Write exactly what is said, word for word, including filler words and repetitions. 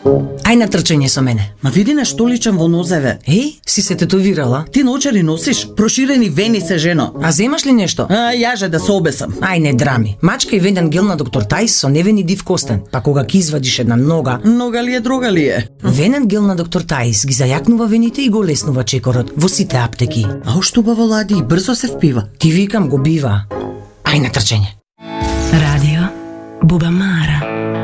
Ај на трчање со мене. Ма види нешто личам во нозеве. Еј, си се тетовирала? Ти наочари носиш? Проширени вени се, жено. А земаш ли нешто? А, јаже да се обесам. Ај не драми. Мачка и венен гел на доктор Тајс со невени див костен. Па кога ќе извадиш една нога, Нога ли е, друга ли е? венен гел на доктор Тајс ги зајакнува вените и го леснува чекорот во сите аптеки. А уште убаво лади и брзо се впива. Ти викам го бива. Ај на трчање. Радио Буба Мара.